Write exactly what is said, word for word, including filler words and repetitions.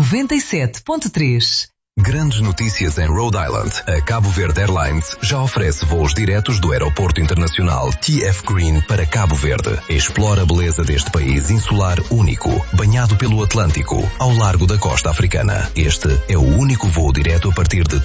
noventa e sete ponto três. Grandes notícias em Rhode Island. A Cabo Verde Airlines já oferece voos diretos do Aeroporto Internacional T F Green para Cabo Verde. Explora a beleza deste país insular único, banhado pelo Atlântico, ao largo da costa africana. Este é o único voo direto a partir de